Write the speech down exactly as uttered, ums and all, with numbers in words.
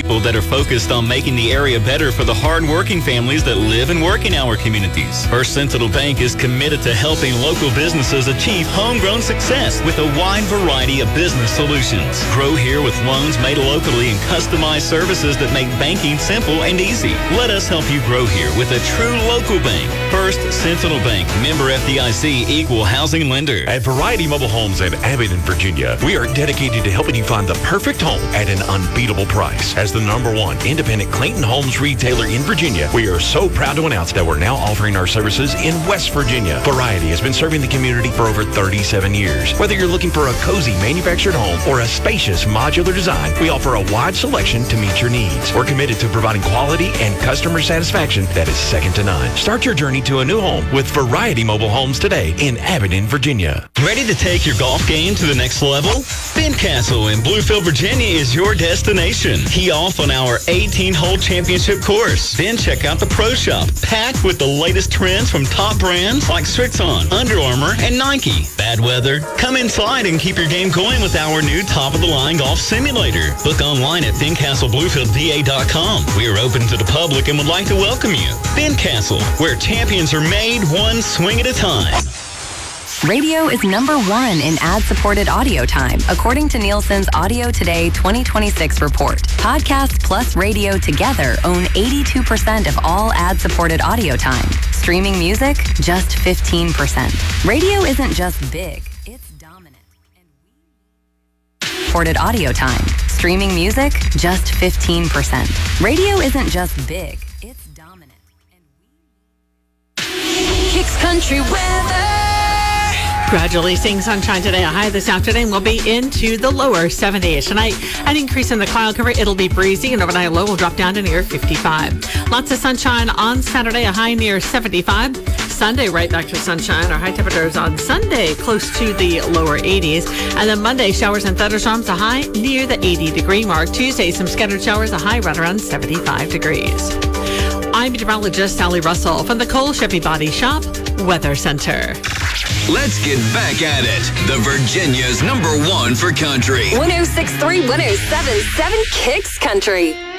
people that are focused on making the area better for the hard-working families that live and work in our communities. First Sentinel Bank is committed to helping local businesses achieve homegrown success with a wide variety of business solutions. Grow here with loans made locally and customized services that make banking simple and easy. Let us help you grow here with a true local bank. First Sentinel Bank, member F D I C, equal housing lender. At Variety Mobile Homes in Abingdon, Virginia, we are dedicated to helping you find the perfect home at an unbeatable price. As the number one independent Clayton Homes retailer in Virginia, we are so proud to announce that we're now offering our services in West Virginia. Variety has been serving the community for over thirty-seven years. Whether you're looking for a cozy manufactured home or a spacious modular design, we offer a wide selection to meet your needs. We're committed to providing quality and customer satisfaction that is second to none. Start your journey to a new home with Variety Mobile Homes today in Abingdon, Virginia. Ready to take your golf game to the next level? Fincastle in Bluefield, Virginia is your destination. Tee off on our eighteen-hole championship course. Then check out the Pro Shop, packed with the latest trends from top brands like Strixon, Under Armour, and Nike. Bad weather? Come inside and keep your game going with our new top-of-the-line golf simulator. Book online at fincastle bluefield v a dot com. We are open to the public and would like to welcome you. Fincastle, where champions are made one swing at a time. Radio is number one in ad-supported audio time, according to Nielsen's Audio Today twenty twenty-six report. Podcasts plus radio together own eighty-two percent of all ad-supported audio time. Streaming music, just fifteen percent. Radio isn't just big, it's dominant. Supported audio time. Streaming music, just fifteen percent. Radio isn't just big, it's dominant. Kicks Country weather. Gradually seeing sunshine today. A high this afternoon will be into the lower seventies. Tonight, an increase in the cloud cover. It'll be breezy, and overnight low will drop down to near fifty-five. Lots of sunshine on Saturday, a high near seventy-five. Sunday, right back to sunshine. Our high temperatures on Sunday, close to the lower eighties. And then Monday, showers and thunderstorms, a high near the eighty degree mark. Tuesday, some scattered showers, a high right around seventy-five degrees. I'm meteorologist Sally Russell from the Cole Chevy Body Shop Weather Center. Let's get back at it. The Virginia's number one for country. one oh six point three, one oh seven point seven Kicks Country.